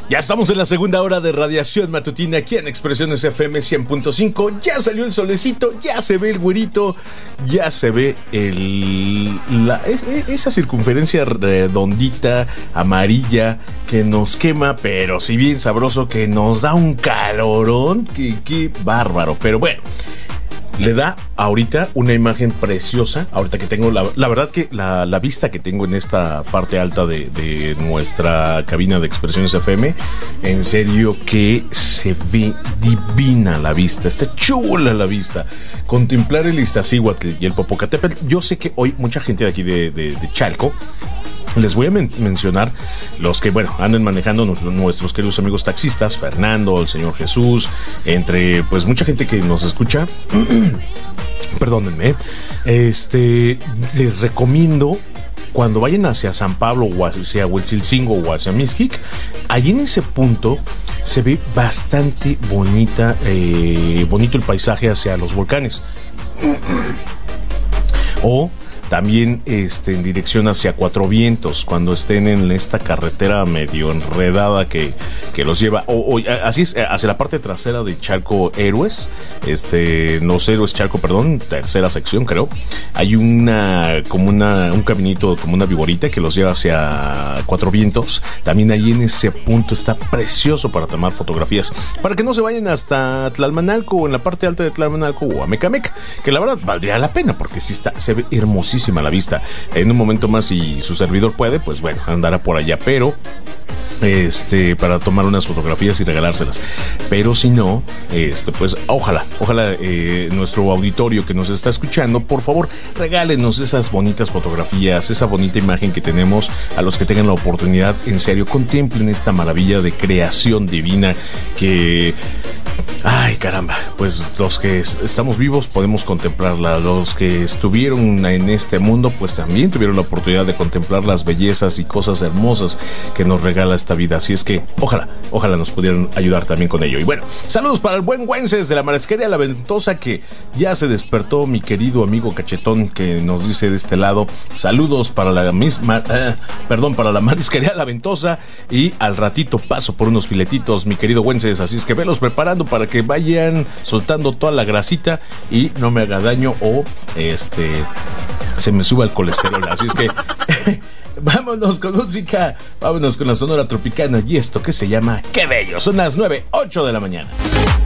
Ya estamos en la segunda hora de radiación matutina aquí en Expresiones FM 100.5. Ya salió el solecito, ya se ve el güerito, ya se ve esa circunferencia redondita, amarilla, que nos quema, pero si bien sabroso, que nos da un calorón, que bárbaro. Pero bueno, le da ahorita una imagen preciosa. Ahorita que tengo la verdad que la vista que tengo en esta parte alta de nuestra cabina de Expresiones FM, en serio que se ve divina la vista, está chula la vista. Contemplar el Iztaccíhuatl y el Popocatépetl. Yo sé que hoy mucha gente de aquí de Chalco, les voy a mencionar los que, bueno, andan manejando nuestros queridos amigos taxistas, Fernando, el señor Jesús, entre, pues, mucha gente que nos escucha. Perdónenme. Les recomiendo, cuando vayan hacia San Pablo o hacia Huitzilcingo o hacia Mixquic, allí en ese punto se ve bastante bonito el paisaje hacia los volcanes. O también en dirección hacia Cuatro Vientos, cuando estén en esta carretera medio enredada que los lleva, así es, hacia la parte trasera de Chalco Héroes, los Héroes Chalco, perdón, tercera sección creo, hay un caminito, como una viborita que los lleva hacia Cuatro Vientos. También ahí en ese punto está precioso para tomar fotografías, para que no se vayan hasta Tlalmanalco o en la parte alta de Tlalmanalco o a Mecameca, que la verdad valdría la pena, porque sí se ve hermosísimo a la vista. En un momento más, si su servidor puede, pues bueno, andará por allá, pero para tomar unas fotografías y regalárselas. Pero si no, pues ojalá nuestro auditorio que nos está escuchando, por favor, regálenos esas bonitas fotografías, esa bonita imagen que tenemos. A los que tengan la oportunidad, en serio, contemplen esta maravilla de creación divina que, ay caramba, pues los que estamos vivos podemos contemplarla. Los que estuvieron en este mundo, pues también tuvieron la oportunidad de contemplar las bellezas y cosas hermosas que nos regala esta vida. Así es que ojalá nos pudieran ayudar también con ello. Y bueno, saludos para el buen Wences de la Marisquería La Ventosa, que ya se despertó, mi querido amigo Cachetón, que nos dice de este lado, saludos para la Marisquería La Ventosa, y al ratito paso por unos filetitos, mi querido Wences, así es que velos preparando para que vayan soltando toda la grasita y no me haga daño o se me suba el colesterol. Así es que vámonos con música, vámonos con la Sonora Tropicana y esto que se llama Qué Bello. Son las 9:08 de la mañana.